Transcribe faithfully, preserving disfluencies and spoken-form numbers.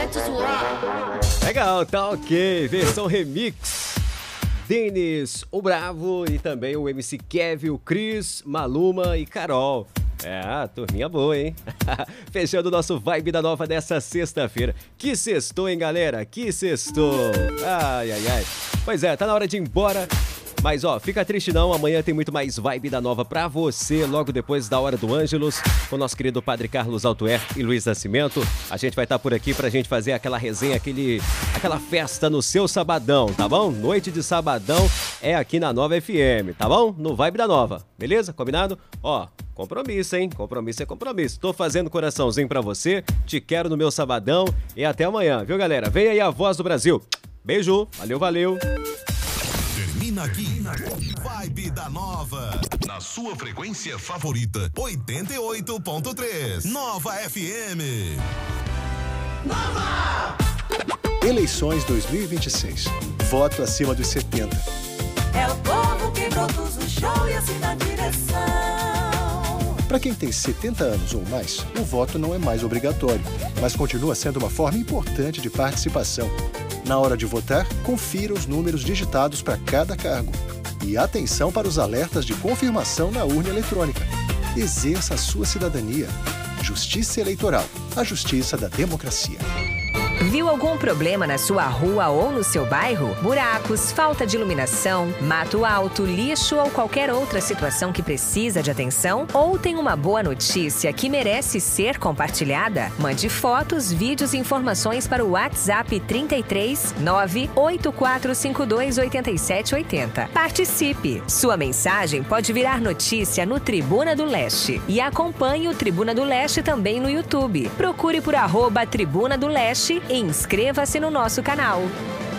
te zoar. Legal, tá ok. Versão remix. Denis, o Bravo e também o M C Kevin, o Cris, Maluma e Carol. É, turminha boa, hein? Fechando o nosso Vibe da Nova dessa sexta-feira. Que sextou, hein, galera? Que sextou. Ai, ai, ai. Pois é, tá na hora de ir embora. Mas, ó, fica triste não, amanhã tem muito mais Vibe da Nova pra você, logo depois da Hora do Ângelos, com o nosso querido Padre Carlos Altuer e Luiz Nascimento. A gente vai estar por aqui pra gente fazer aquela resenha, aquele, aquela festa no seu sabadão, tá bom? Noite de sabadão é aqui na Nova F M, tá bom? No Vibe da Nova, beleza? Combinado? Ó, compromisso, hein? Compromisso é compromisso. Tô fazendo coraçãozinho pra você, te quero no meu sabadão e até amanhã, viu, galera? Vem aí a Voz do Brasil. Beijo, valeu, valeu. Termina aqui, Vibe da Nova, na sua frequência favorita, oitenta e oito ponto três, Nova F M. Nova! Eleições dois mil e vinte e seis. Voto acima dos setenta. É o povo que produz o show e assim na direção. Para quem tem setenta anos ou mais, o voto não é mais obrigatório, mas continua sendo uma forma importante de participação. Na hora de votar, confira os números digitados para cada cargo. E atenção para os alertas de confirmação na urna eletrônica. Exerça a sua cidadania. Justiça Eleitoral, a justiça da democracia. Viu algum problema na sua rua ou no seu bairro? Buracos, falta de iluminação, mato alto, lixo ou qualquer outra situação que precisa de atenção? Ou tem uma boa notícia que merece ser compartilhada? Mande fotos, vídeos e informações para o WhatsApp trinta e três, nove oito quatro cinco dois, oito sete oito zero. Participe! Sua mensagem pode virar notícia no Tribuna do Leste. E acompanhe o Tribuna do Leste também no YouTube. Procure por arroba Tribuna do Leste e inscreva-se no nosso canal.